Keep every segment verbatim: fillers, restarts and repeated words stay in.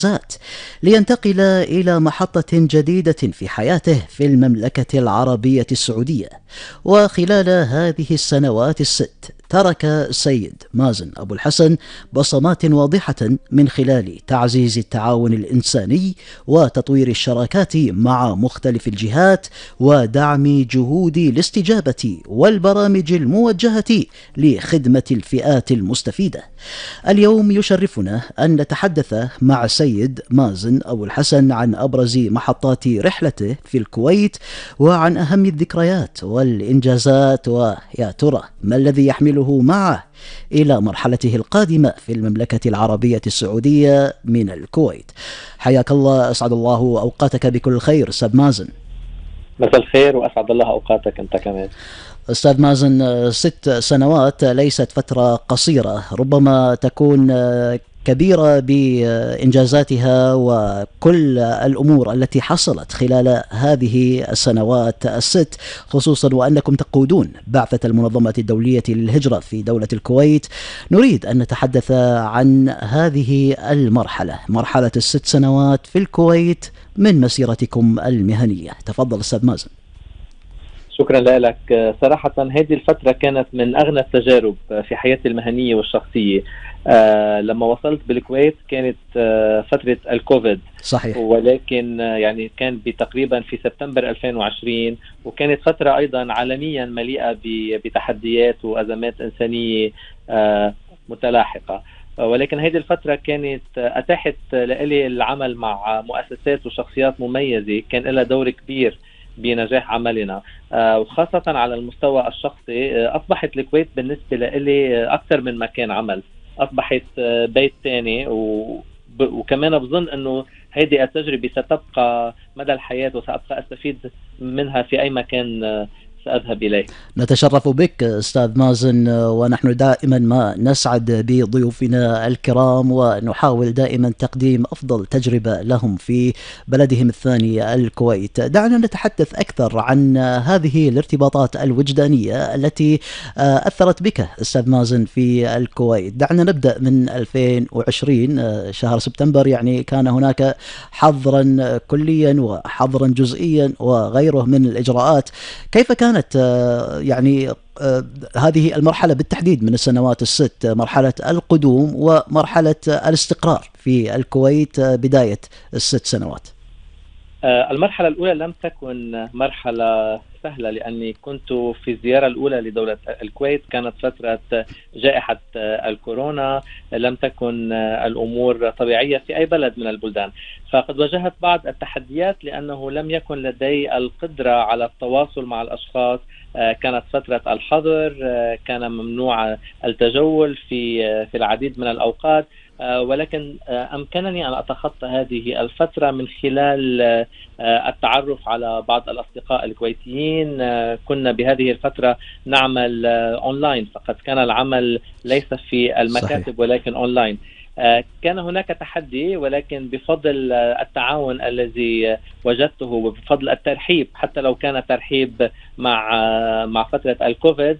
ذات لينتقل إلى محطة جديدة في حياته في المملكة العربية السعودية. وخلال هذه السنوات الست ترك السيد مازن أبو الحسن بصمات واضحة من خلال تعزيز التعاون الإنساني وتطوير الشراكات مع مختلف الجهات ودعم جهود الاستجابة والبرامج الموجهة لخدمة الفئات المستفيدة. اليوم يشرفنا أن نتحدث مع السيد مازن أبو الحسن عن أبرز محطات رحلته في الكويت وعن أهم الذكريات والإنجازات، ويا ترى ما الذي يحمله معه إلى مرحلته القادمة في المملكة العربية السعودية من الكويت. حياك الله، أسعد الله أوقاتك بكل خير أستاذ مازن. مساء الخير وأسعد الله أوقاتك أنت كمان. أستاذ مازن، ست سنوات ليست فترة قصيرة، ربما تكون كبيرة بإنجازاتها وكل الأمور التي حصلت خلال هذه السنوات الست، خصوصا وأنكم تقودون بعثة المنظمة الدولية للهجرة في دولة الكويت. نريد أن نتحدث عن هذه المرحلة، مرحلة الست سنوات في الكويت من مسيرتكم المهنية. تفضل أستاذ مازن. شكرا لك. صراحة هذه الفترة كانت من أغنى التجارب في حياتي المهنية والشخصية. آه لما وصلت بالكويت كانت آه فترة الكوفيد. صحيح. ولكن آه يعني كان بتقريبا في سبتمبر ألفين وعشرين، وكانت فترة أيضا عالميا مليئة بتحديات وأزمات إنسانية آه متلاحقة. ولكن هذه الفترة كانت أتاحت لي العمل مع مؤسسات وشخصيات مميزة كان لها دور كبير بنجاح عملنا، وخاصة على المستوى الشخصي. أصبحت الكويت بالنسبة لي أكثر من مكان عمل، أصبحت بيت تاني، وكمان بظن أنه هذه التجربة ستبقى مدى الحياة وسأبقى أستفيد منها في أي مكان سأذهب إليه. نتشرف بك أستاذ مازن، ونحن دائما ما نسعد بضيوفنا الكرام ونحاول دائما تقديم أفضل تجربة لهم في بلدهم الثاني الكويت. دعنا نتحدث أكثر عن هذه الارتباطات الوجدانية التي أثرت بك أستاذ مازن في الكويت. دعنا نبدأ من ألفين وعشرين، شهر سبتمبر، يعني كان هناك حظرا كليا وحظرا جزئيا وغيره من الإجراءات. كيف كان كانت يعني هذه المرحلة بالتحديد من السنوات الست، مرحلة القدوم ومرحلة الاستقرار في الكويت بداية الست سنوات؟ المرحلة الأولى لم تكن مرحلة سهلة، لأني كنت في الزيارة الأولى لدولة الكويت. كانت فترة جائحة الكورونا، لم تكن الأمور طبيعية في أي بلد من البلدان، فقد واجهت بعض التحديات لأنه لم يكن لدي القدرة على التواصل مع الأشخاص. كانت فترة الحظر، كان ممنوع التجول في في العديد من الأوقات، ولكن أمكنني أن أتخطى هذه الفترة من خلال التعرف على بعض الأصدقاء الكويتيين. كنا بهذه الفترة نعمل أونلاين، فقد كان العمل ليس في المكاتب صحيح. ولكن أونلاين. كان هناك تحدي، ولكن بفضل التعاون الذي وجدته وبفضل الترحيب، حتى لو كان ترحيب مع مع فترة الكوفيد،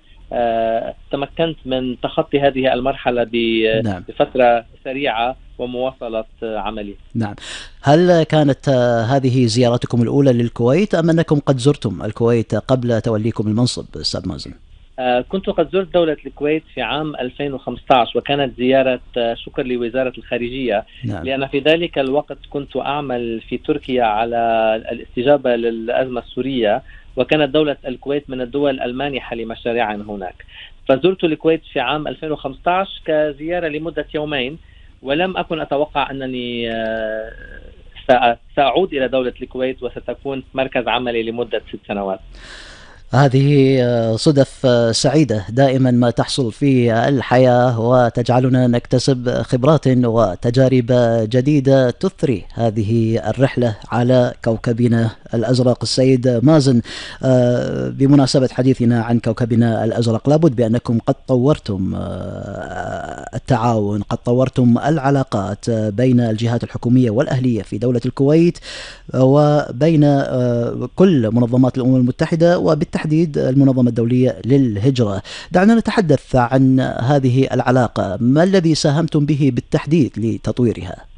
تمكنت من تخطي هذه المرحلة نعم. بفترة سريعة ومواصلة عملي. نعم. هل كانت هذه زيارتكم الأولى للكويت أم أنكم قد زرتم الكويت قبل توليكم المنصب أستاذ مازن؟ كنت قد زرت دولة الكويت في عام ألفين وخمسة عشر، وكانت زيارة شكر لوزارة الخارجية. نعم. لأن في ذلك الوقت كنت أعمل في تركيا على الاستجابة للأزمة السورية، وكانت دولة الكويت من الدول المانحة لمشاريع هناك. فزرت الكويت في عام ألفين وخمسة عشر كزيارة لمدة يومين، ولم أكن أتوقع أنني سأعود إلى دولة الكويت وستكون مركز عملي لمدة ست سنوات. هذه صدف سعيدة دائما ما تحصل في الحياة، وتجعلنا نكتسب خبرات وتجارب جديدة تثري هذه الرحلة على كوكبنا الأزرق. السيد مازن، بمناسبة حديثنا عن كوكبنا الأزرق، لابد بأنكم قد طورتم التعاون، قد طورتم العلاقات بين الجهات الحكومية والأهلية في دولة الكويت وبين كل منظمات الأمم المتحدة وبالتحديد المنظمة الدولية للهجرة. دعنا نتحدث عن هذه العلاقة، ما الذي ساهمتم به بالتحديد لتطويرها؟